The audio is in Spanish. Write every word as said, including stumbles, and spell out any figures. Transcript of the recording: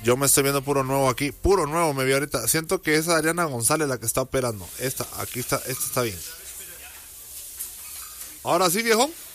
Yo me estoy viendo puro nuevo aquí. Puro nuevo me vi ahorita. Siento que es Adriana González la que está operando. Esta, aquí está, esta está bien. Ahora sí, viejo.